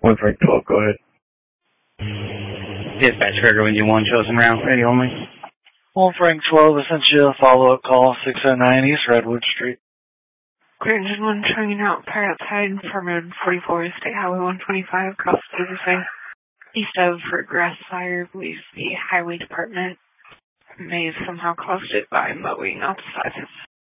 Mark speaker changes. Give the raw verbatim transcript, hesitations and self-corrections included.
Speaker 1: One Frank twelve, go ahead.
Speaker 2: Dispatch Carter, when you one chosen round, ready only.
Speaker 3: One Frank twelve, essentially a follow-up call, six oh nine East Redwood Street.
Speaker 4: Clear Engine one checking out, Pirates Hide from Road forty-four, State Highway one twenty-five, across the Riverside. East of for grass fire, believes the Highway Department may have somehow caused it by mowing outside.